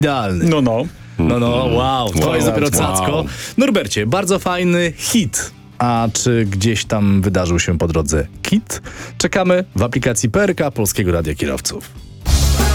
Idealny. No. Wow, to jest dopiero cacko. Norbercie, bardzo fajny hit. A czy gdzieś tam wydarzył się po drodze kit? Czekamy w aplikacji PRK Polskiego Radia Kierowców.